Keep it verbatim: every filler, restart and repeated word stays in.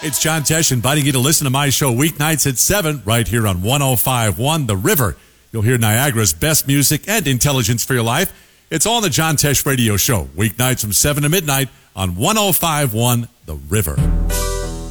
It's John Tesh inviting you to listen to my show weeknights at seven right here on one oh five point one The River. You'll hear Niagara's best music and intelligence for your life. It's all on the John Tesh Radio Show, weeknights from seven to midnight on one oh five point one The River.